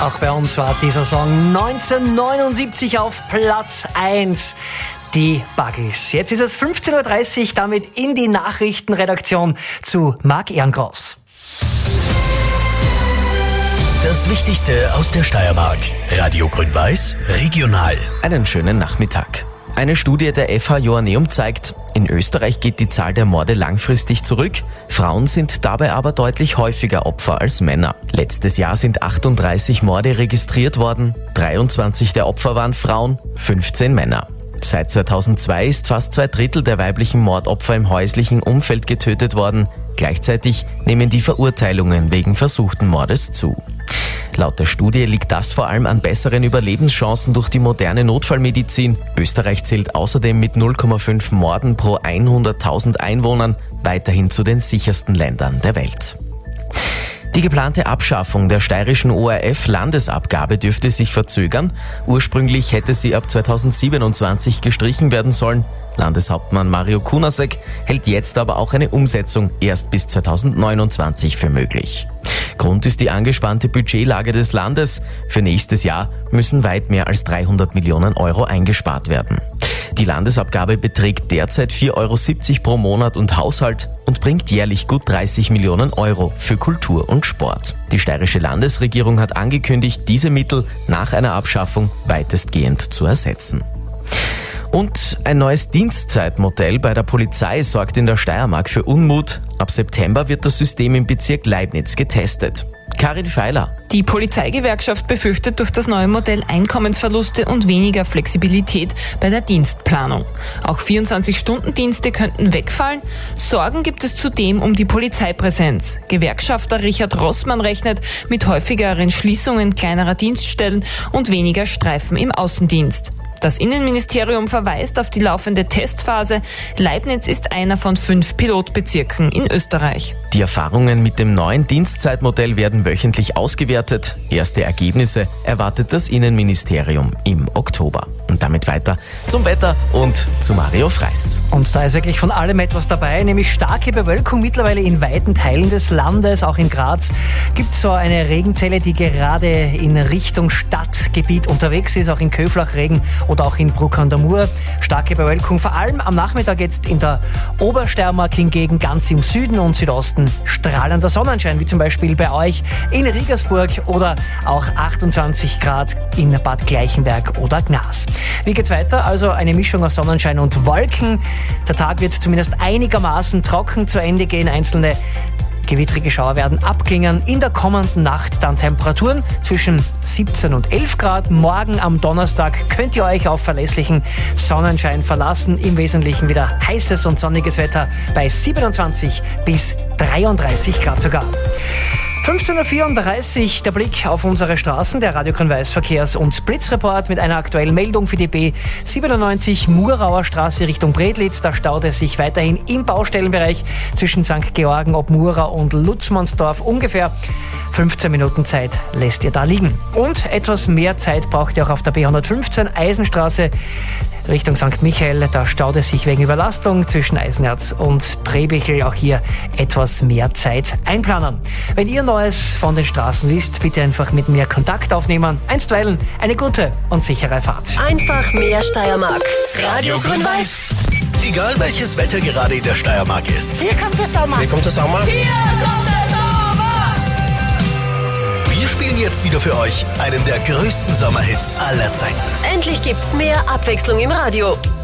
Auch bei uns war dieser Song 1979 auf Platz 1. Die Buggles. Jetzt ist es 15.30 Uhr, damit in die Nachrichtenredaktion zu Marc Ehrengross. Das Wichtigste aus der Steiermark. Radio Grün-Weiß, regional. Einen schönen Nachmittag. Eine Studie der FH Joanneum zeigt, in Österreich geht die Zahl der Morde langfristig zurück. Frauen sind dabei aber deutlich häufiger Opfer als Männer. Letztes Jahr sind 38 Morde registriert worden. 23 der Opfer waren Frauen, 15 Männer. Seit 2002 ist fast 2/3 der weiblichen Mordopfer im häuslichen Umfeld getötet worden. Gleichzeitig nehmen die Verurteilungen wegen versuchten Mordes zu. Laut der Studie liegt das vor allem an besseren Überlebenschancen durch die moderne Notfallmedizin. Österreich zählt außerdem mit 0,5 Morden pro 100.000 Einwohnern weiterhin zu den sichersten Ländern der Welt. Die geplante Abschaffung der steirischen ORF-Landesabgabe dürfte sich verzögern. Ursprünglich hätte sie ab 2027 gestrichen werden sollen. Landeshauptmann Mario Kunasek hält jetzt aber auch eine Umsetzung erst bis 2029 für möglich. Grund ist die angespannte Budgetlage des Landes. Für nächstes Jahr müssen weit mehr als 300 Millionen Euro eingespart werden. Die Landesabgabe beträgt derzeit 4,70 € pro Monat und Haushalt und bringt jährlich gut 30 Millionen Euro für Kultur und Sport. Die steirische Landesregierung hat angekündigt, diese Mittel nach einer Abschaffung weitestgehend zu ersetzen. Und ein neues Dienstzeitmodell bei der Polizei sorgt in der Steiermark für Unmut. Ab September wird das System im Bezirk Leibniz getestet. Karin Feiler. Die Polizeigewerkschaft befürchtet durch das neue Modell Einkommensverluste und weniger Flexibilität bei der Dienstplanung. Auch 24-Stunden-Dienste könnten wegfallen. Sorgen gibt es zudem um die Polizeipräsenz. Gewerkschafter Richard Rossmann rechnet mit häufigeren Schließungen kleinerer Dienststellen und weniger Streifen im Außendienst. Das Innenministerium verweist auf die laufende Testphase. Leibniz ist einer von 5 Pilotbezirken in Österreich. Die Erfahrungen mit dem neuen Dienstzeitmodell werden wöchentlich ausgewertet. Erste Ergebnisse erwartet das Innenministerium im Oktober. Und damit weiter zum Wetter und zu Mario Freis. Und da ist wirklich von allem etwas dabei, nämlich starke Bewölkung mittlerweile in weiten Teilen des Landes. Auch in Graz gibt es so eine Regenzelle, die gerade in Richtung Stadtgebiet unterwegs ist. Auch in Köflach Regen oder auch in Bruck an der Mur. Starke Bewölkung, vor allem am Nachmittag jetzt in der Obersteiermark, hingegen ganz im Süden und Südosten strahlender Sonnenschein, wie zum Beispiel bei euch in Regensburg oder auch 28 Grad in Bad Gleichenberg oder Gnas. Wie geht's weiter? Also eine Mischung aus Sonnenschein und Wolken. Der Tag wird zumindest einigermaßen trocken zu Ende gehen. Einzelne gewittrige Schauer werden abklingen. In der kommenden Nacht dann Temperaturen zwischen 17 und 11 Grad. Morgen am Donnerstag könnt ihr euch auf verlässlichen Sonnenschein verlassen. Im Wesentlichen wieder heißes und sonniges Wetter bei 27 bis 33 Grad sogar. 15.34 Uhr, der Blick auf unsere Straßen, der Radio Grün-Weiß Verkehrs- und Blitzreport mit einer aktuellen Meldung für die B97 Murauer Straße Richtung Bredlitz. Da staut es sich weiterhin im Baustellenbereich zwischen St. Georgen ob Murau und Lutzmannsdorf. Ungefähr 15 Minuten Zeit lässt ihr da liegen. Und etwas mehr Zeit braucht ihr auch auf der B115 Eisenstraße Richtung St. Michael. Da staut es sich wegen Überlastung zwischen Eisenerz und Prebichel. Auch hier etwas mehr Zeit einplanen. Wenn ihr Neues von den Straßen wisst, bitte einfach mit mir Kontakt aufnehmen. Einstweilen eine gute und sichere Fahrt. Einfach mehr Steiermark. Radio Grün-Weiß. Egal welches Wetter gerade in der Steiermark ist. Hier kommt der Sommer. Hier kommt der Sommer. Hier kommt der Sommer. Wir spielen jetzt wieder für euch einen der größten Sommerhits aller Zeiten. Endlich gibt's mehr Abwechslung im Radio.